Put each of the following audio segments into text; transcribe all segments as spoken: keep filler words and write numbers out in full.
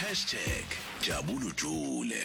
hashtag Jabulu Jule.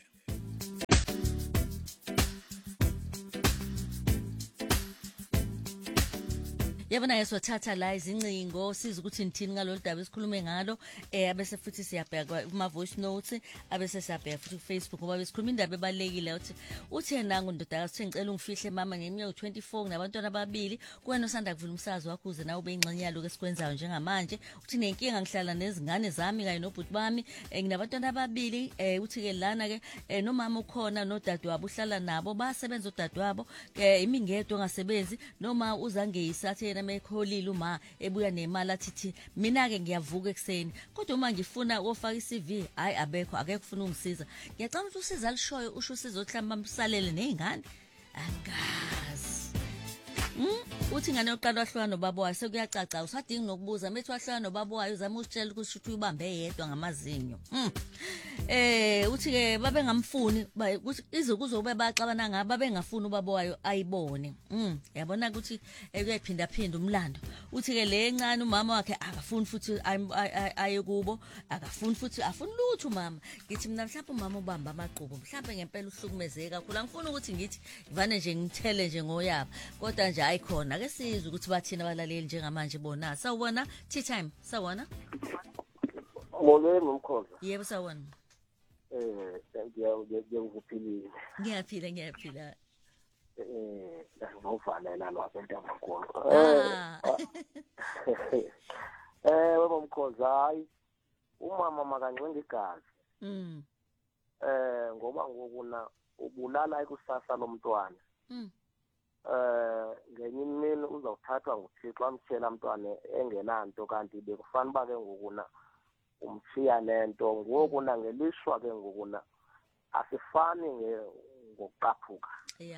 Yabona yesothatha la izincingo siza ukuthi nithini ngalolu daba esikhulume ngalo eh bese futhi siyabheka kuma voice notes abese siyabheka futhi ku Facebook ngoba besikhuluma indaba ebalekile uthi uthi yena ngondodakazi uthi ngicela ungifihle mama ngeminyaka twenty-four nabantwana ababili kuwena osanda kuvula umsazi wakho uze nawe ubeyingxenye yalo esikwenzayo njengamanje uthi nenkinga ngihlala nezingane zami kanye nobhuti bami nginabantwana ababili eh uthi ke lana ke nomama ukhona nodadewabo uhlala nabo basebenza udadewabo imingedwe ongasebenzi noma uzangeyisathe mekholile uma ebuya nemali athi mina ke ngiyavuka ekseni kodwa uma ngifuna ukufaka i-C V hayi abekho akekho ufuna ungisiza ngiyacela ukuthi usiza lishoyo usho usizo hlamba msalele nezingane angazi mm uthi ngane oqala wahlwana nobaba wayo sekuyacaca usadingi nokubuza methi wahlwana nobaba wayo uzama usitshela ukuthi uthi ubambe yedwa ngamazinyo mm eh uthi ke babe ngamfuni ukuthi izokuzobe baxabana ngaba bengafuni ubaba wayo ayibone mm yabona ukuthi kuyaphinda phinda umlando uthi ke le encane umama wakhe akafuni futhi aye kubo akafuni futhi afuni lutho umama ngithi mina mhlawumbe umama ubamba amaqhubu mhlawumbe ngempela uhlukumezeke kakhulu angifuni ukuthi ngithi ivane nje ngithele nje ngoyaba kodwa nje ayikhona ake sizwe ukuthi bathina abalaleli njengamanje bona sawubona tea time sawona Molweni umkhoza yebo sawona eh ngiyaphilile ngiyaphila ngiyaphila eh ngizovana lwasentabakho ah eh webo mkhoza hayi umama makancenga igazi mm eh ngoba ngokuna ubulala ikusasa lomntwana mm eh ngenye imini uzawuthathwa nguThixo amtshela umntwana engenanto kanti bekufanele ba ke ngokuna umthiya lento ngokuna ngelishwa ke ngokuna asifani ngokuqaphuka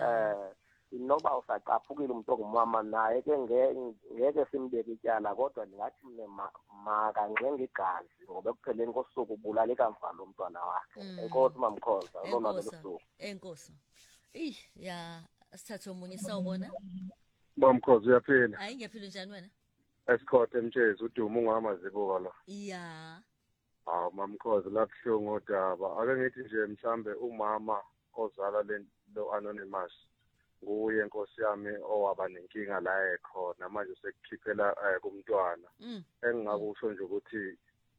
eh inoba usaqaphukile umuntu ongumama naye ke ngeke simbeke ityala kodwa ndingathi mina maka ncenga igazi ngoba ekupheleni kosuku ubulala ikamva lomntwana wakhe enkosi mamkhoza lona losuku enkosi ih ya sithathe umunye sawubona Bamkhozi uyaphila hayi ngiyaphila njani wena Esikhothe emtshezi uDuma ungamazibuka lo ya ah mamkhozi labuhlungu odaba ake ngithi nje mhlambe umama ozala le lo anonymous nguye inkosi yami owaba nenkinga la ekhona manje sekukhiphela kumntwana engingakusho nje ukuthi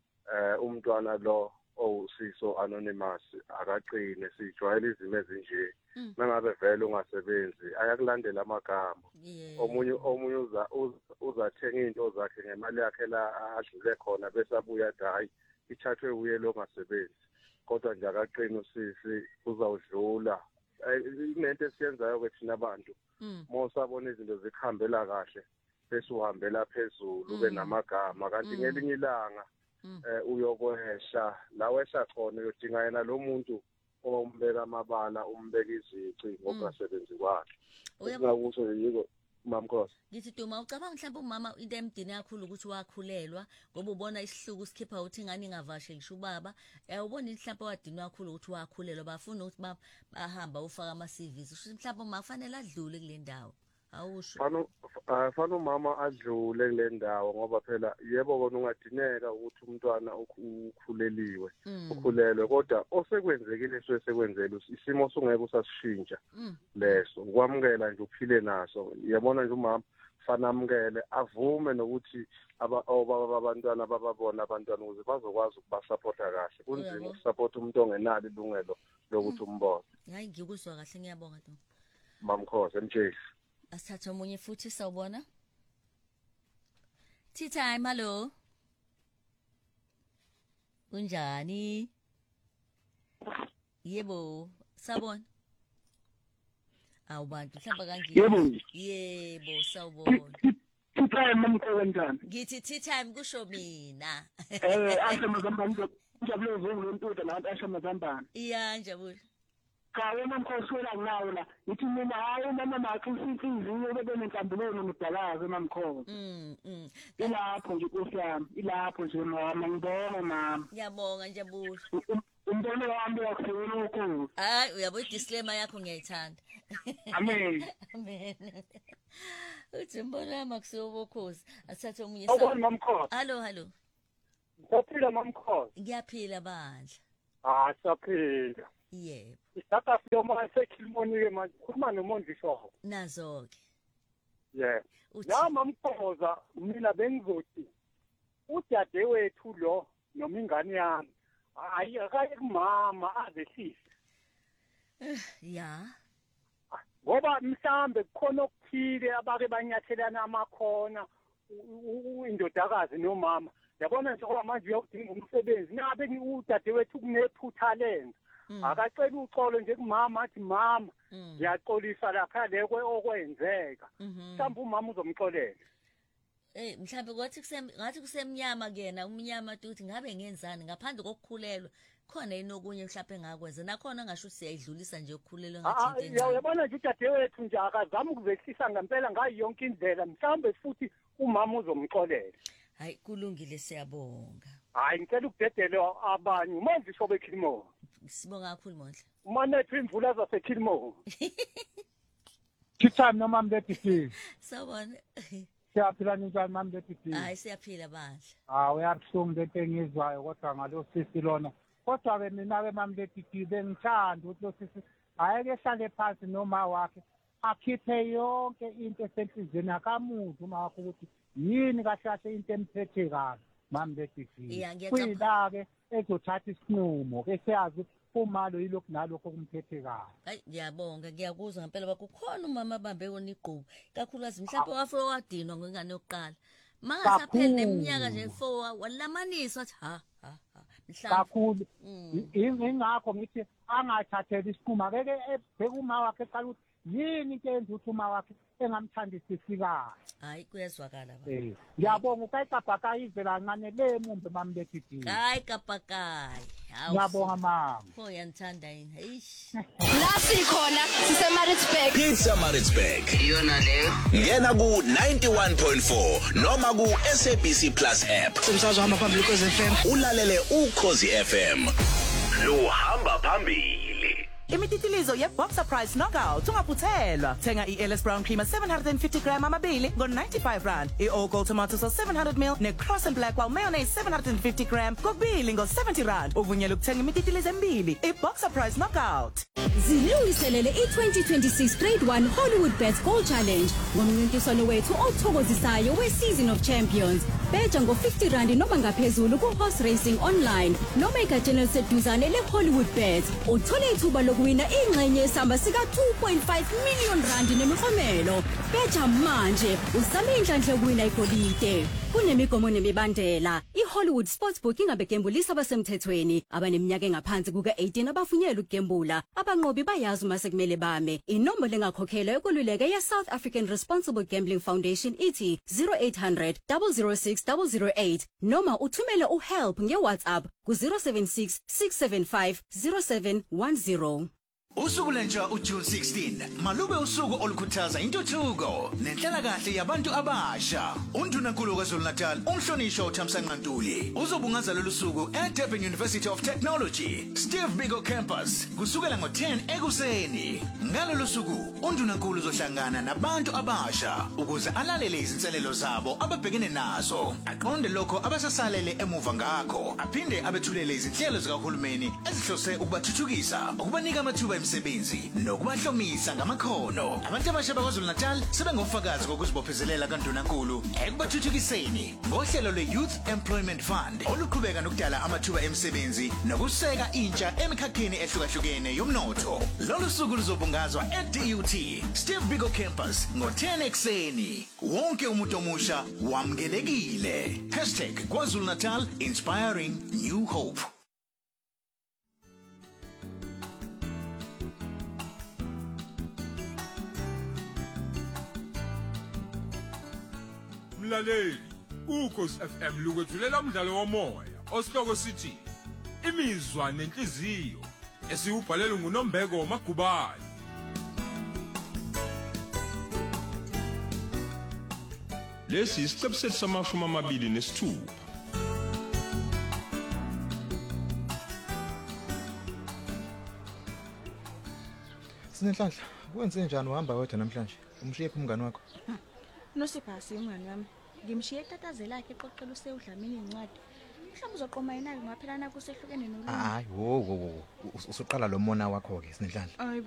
eh umntwana lo owusiso anonymous akaqine sijwayele izimo ezinje mangabe vele ungasebenzi ayakulandela amagama omunye omunye uza uzathenga into zakhe ngemali yakhe la adlule khona bese abuya hayi ithathwe uye lo ngasebenzi kodwa nje akaqina usisi uzawudlula inento esiyenzayo ke thina abantu mosabona izinto zikhambela kahle bese uhambela phezulu ube namagama kanti ngelinye ilanga eh uyokwehla la wehla khona uyodinga yena lo muntu ombeka amabala umbeka izici ngokusebenzi kwakhe uyakusho yiko mamkhosi ngithi Duma ucabanga mhlawumbe umama into emdini kakhulu ukuthi wakhulelwa ngoba ubona isihluku sikhipha uthi ingane ingavashe ngisho ubaba uyabona mhlawumbe wadinwa kakhulu ukuthi wakhulelwa bafuna ukuthi bahamba ufaka ama C Vs usho mhlawumbe uma kufanele adlule kule ndawo awusho fana fana umama adlule kule ndawo ngoba phela yebo kona ungadineka ukuthi umntwana ukhuleliwe ukhulelwe kodwa osekwenzekile sekwenzela isimo sungeke usasishintsha leso ukwamukela nje uphile naso yabona nje umama fana amukele avume nokuthi ababa abantwana bababona abantwana ukuze bazokwazi ukubasupporta kahle kunzima ukusupport umuntu ongenalo ilungelo lokuthi umbone hayi ngikuzwa kahle ngiyabonga Duma mamkhosi emtshezi asithathe umunye futhi sawubona tea time hello unjani yebo sabona awubantu mhlamba kangi yebo yebo sawubona tea time mamkhosi njani ngithi tea time kusho mina eh asemazambane njabule zonke ntuta la asemazambane iya njabule Kawe mamkhosi wena nginawo la ngithi mina hayi mama makhe isinhliziyo bebe nenhlambululo nodalaze mamkhosi mm mm ilapho nje Nkosi yami ilapho nje mama ngibona mama ngiyabonga njabule umbono wami wakusela lokho hayi uyabo idisclaimer yakho ngiyayithanda amen amen uthi umbono wami akusebokhozi asithathe umunye sawo mamkhosi hallo hallo Saphila mamkhosi. Ngiyaphila bandla. Ah saphila. Yebo. Isaka siyoma sekhilimonike manje khuluma noMondlisho. Nazo ke. Yeah. La mamkhoza mina bengizothi udade wethu lo noma ingane yami ayi akaye kumama azehlise. Ya. Ngoba mhlambe kukhona okuthile abake banyathelana amakhona indodakazi nomama. Yabona nje ngoba manje uyawudinga umsebenzi nabe udade wethu kunephutha lenza. Akacela uxolo nje kumama athi mama ngiyaxolisa lapha lekwe okwenzeka. Mhlawumbe umama uzomxolela. Eh mhlawumbe kwathi kusem ngathi kusemnyama kuyena umnyama tuthi ngabe ngenzani ngaphandle kokukhulelwa khona inokunye mhlawumbe engakwenza nakhona ngasho siyayidlulisa nje ukukhulelwa ngathi into. Ah yabona nje udade wethu nje akazama ukuzehlisa ngempela ngayo yonke indlela mhlawumbe futhi umama uzomxolela. Hayi kulungile siyabonga. Hayi ngicela ukudedele abanye manje shobe Khilimo. Sibonga kakhulu Mondla. Umanethu imvula zaseKhilimo. Kithami noma mbethu. Sawubona. Siyaphila njani mama mbethu? Hayi siyaphila bandla. Ah uyabhlungu lento engizwayo kodwa ngalo sisi lona. Kodwa ke mina ke mama mbethu bengithanda ukuthi lo sisi ayeke ehlale phansi noma wakhe akhiphe yonke into esenhlizweni akamuzi uma wakho ukuthi yini kahle kahle into emphethe kahle mama mbethu. Kuyila ke ezothatha isinqumo ke siyazi umalo yilokhu nalokho kumphethe kahle. Hayi ngiyabonga ngiyakuzwa ngempela bakukhona umama abambe kona iqhubu kakhulukazi mhlawumbe wafo wadinwa ngengane yokuqala mangasapheli neminyaka nje four walamanisa wathi ha ha mhlawumbe kakhulu ingakho ngithi angathatheli isinqumo akeke ebheka uma wakhe eqala ukuthi yini into enza ukuthi uma wakhe engamthandisisi kahle. Hayi kuyezwakala ba. Eh ngiyabonga ukayikapakayi ivela kancane le mumbe mama bethu. Hayi kapakayi. Ngiyabonga mama. Pho yanthanda yini. Eish. La sikhona siseMaritzburg. Pizza Maritzburg. Iyona leyo. Ngena ku ninety-one point four noma ku S A B C Plus app. Umsakazo hamba phambili ku F M. Ulalele uKhosi F M. Lo hamba phambili. Imititilizo ye-Boxer Price Knockout ungaphuthelwa. Thenga i-L S Brown Creamer seven hundred fifty gram amabili ngo ninety-five rand. I-All Gold Tomatoes seven hundred milliliters ne-Cross and Black while mayonnaise seven hundred fifty gram kubili ngo seventy rand. Uvunyelwe ukuthenga imititilizo emibili. I-Boxer Price Knockout. Zilungiselele i-twenty twenty-six Grade one Hollywood Bets Gold Challenge ngomncintiswano wethu othokozisayo we-Season of Champions. Beja ngo fifty rand noma ngaphezulu ku-horse racing online noma egatsheni eliseduzane le-Hollywood Bets. Uthole ithuba lokuwina ingxenye yesamba sika two point five million rand nemiklomelo. Beja manje usame inhlanhla yokuwina igolide. Kunemigomo nemibandela. I-Hollywood Sportsbook ingabegembulisa abasemthethweni abaneminyaka engaphansi kuka eighteen abavunyelwe ukugembula. Abanqobi bayazi uma sekumele bame. Inombolo engakhokhelwa yokululeka ye-South African Responsible Gambling Foundation ithi zero eight hundred, zero zero six, zero zero eight noma uthumele uhelp nge-WhatsApp ku zero seven six, six seven five, zero seven one zero. Usuku lentsha uJune sixteen malube usuku olukhuthaza intuthuko nenhlalakahle yabantu abasha. Undunankulu kaZulu Natal umhlonishwa uThamsanqa Ntuli uzobungaza lolu suku eDurban University of Technology Steve Biko campus kusukela ngo ten ekuseni. Ngalolu suku undunankulu uzohlangana nabantu abasha ukuze alalele izinselelo zabo ababhekene nazo. Aqonde lokho abasasalele emuva ngakho aphinde abethulele izinhlelo zikahulumeni ezihlose ukubathuthukisa ukubanika amathuba emsebenzi nokubahlomisa ngamakhono. Abantu abasha bakwaZulu Natal sebengofakazi kokuzibophezelela kaNdunankulu ekubathuthukiseni ngohlelo lwe-Youth Employment Fund oluqhubeka nokudala amathuba emsebenzi nokuseka intsha emikhakheni ehlukahlukene yomnotho. Lolu suku luzobungazwa e-D U T Steve Biko campus ngo ten ekuseni. Wonke umuntu omusha wamkelekile. hashtag KwaZulu Natal inspiring new hope. Mlaleli, uKhosi F M lukwethulela umdlalo womoya osihloko sithi imizwa nenhliziyo esiubhalelwe nguNombeko Magubane. Lesi isiqebu sethu samashumi amabili nesithupha. Sinenhlanhla, kwenze njani uhamba wedwa namhlanje? Umshiye phi umngane wakho? Nosipha singani wami. Ngimshiye etatazela yakhe eqoqela usewudlamini incwadi. mhlawumbe uzoqoma yena ke ngaphela nakho sehlukene noluntu. Hayi wo wo wo usuqala lo mona wakho ke Sinenhlanhla. Hayi